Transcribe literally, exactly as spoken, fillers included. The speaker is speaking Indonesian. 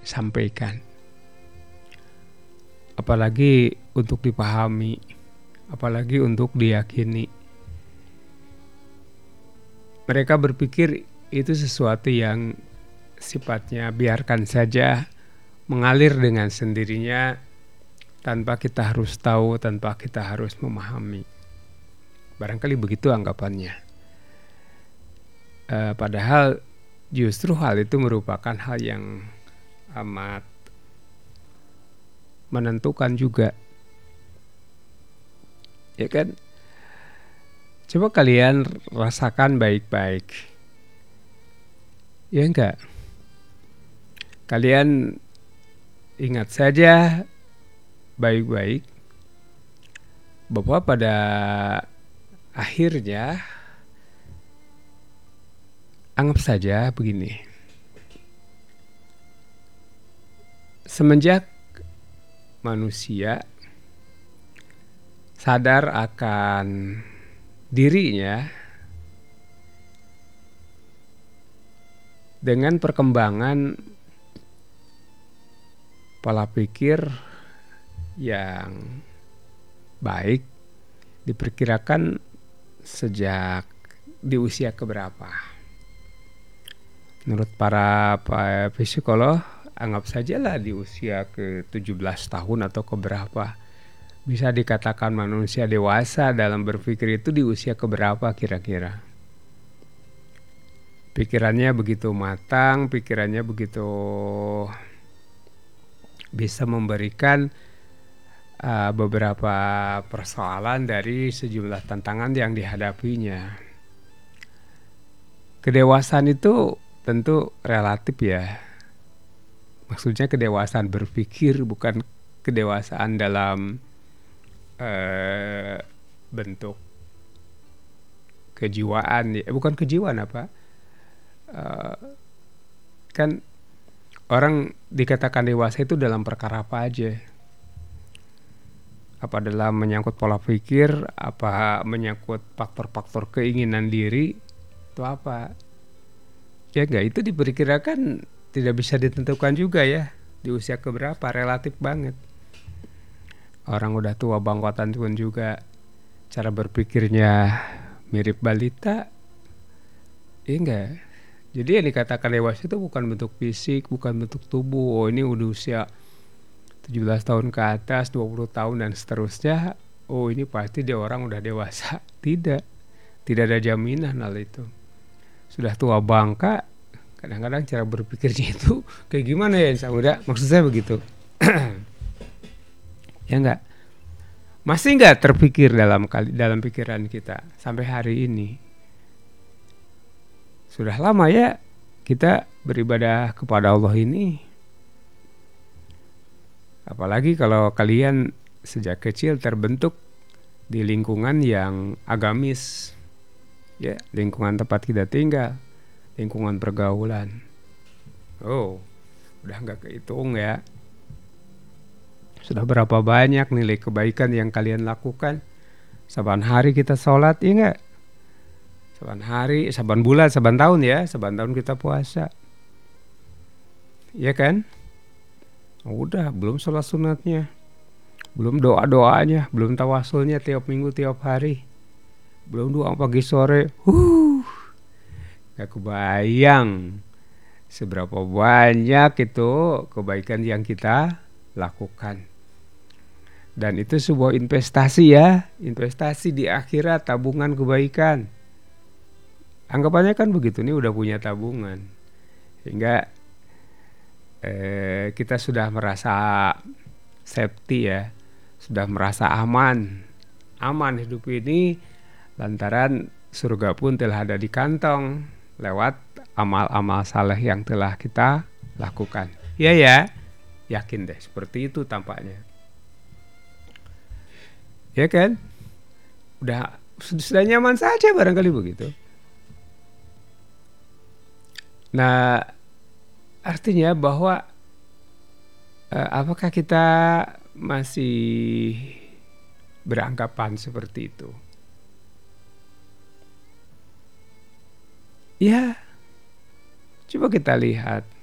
sampaikan. Apalagi untuk dipahami, apalagi untuk diyakini. Mereka berpikir itu sesuatu yang sifatnya biarkan saja mengalir dengan sendirinya tanpa kita harus tahu, tanpa kita harus memahami. Barangkali begitu anggapannya. E, padahal justru hal itu merupakan hal yang amat menentukan juga. Ya kan? Coba kalian rasakan baik-baik. Ya enggak? Kalian ingat saja baik-baik bahwa pada akhirnya anggap saja begini. Semenjak manusia sadar akan dirinya dengan perkembangan pola pikir yang baik, diperkirakan sejak di usia keberapa? Menurut para psikolog, anggap sajalah di usia ke tujuh belas tahun atau keberapa. Bisa dikatakan manusia dewasa dalam berpikir itu di usia keberapa kira-kira? Pikirannya begitu matang, pikirannya begitu bisa memberikan uh, beberapa persoalan dari sejumlah tantangan yang dihadapinya. Kedewasaan itu tentu relatif ya. Maksudnya kedewasaan berpikir, bukan kedewasaan dalam uh, bentuk kejiwaan. Eh, bukan kejiwaan apa? Uh, kan orang dikatakan dewasa itu dalam perkara apa aja? Apa dalam menyangkut pola pikir, apa menyangkut faktor-faktor keinginan diri, itu apa? Ya enggak, itu diperkirakan tidak bisa ditentukan juga ya, di usia keberapa, relatif banget. Orang udah tua bangkotan pun juga cara berpikirnya mirip balita, ya enggak? Jadi yang dikatakan dewasa itu bukan bentuk fisik, bukan bentuk tubuh. Oh ini udah usia tujuh belas tahun ke atas, dua puluh tahun dan seterusnya. Oh ini pasti dia orang udah dewasa. Tidak, tidak ada jaminan hal itu. Sudah tua bangka, kadang-kadang cara berpikirnya itu kayak gimana ya insan muda? Maksud saya begitu. Ya enggak? Masih enggak terpikir dalam kali dalam pikiran kita sampai hari ini? Sudah lama ya kita beribadah kepada Allah ini. Apalagi kalau kalian sejak kecil terbentuk di lingkungan yang agamis. Ya, lingkungan tempat kita tinggal, lingkungan pergaulan. Oh, udah enggak kehitung ya. Sudah berapa banyak nilai kebaikan yang kalian lakukan? Saban hari kita sholat, ya enggak? Saban hari, saban bulan, saban tahun ya, saban tahun kita puasa. Iya kan? Udah, belum sholat sunatnya, belum doa-doanya, belum tawasulnya tiap minggu, tiap hari, belum doa pagi sore. Huh, gak kebayang seberapa banyak itu kebaikan yang kita lakukan. Dan itu sebuah investasi ya, investasi di akhirat, tabungan kebaikan. Anggapannya kan begitu, nih udah punya tabungan, sehingga eh, kita sudah merasa safety ya, sudah merasa aman, aman hidup ini lantaran surga pun telah ada di kantong lewat amal-amal saleh yang telah kita lakukan. Iya ya, yakin deh seperti itu tampaknya. Ya kan? Udah sudah nyaman saja barangkali begitu. Nah, artinya bahwa eh, apakah kita masih beranggapan seperti itu? Ya, coba kita lihat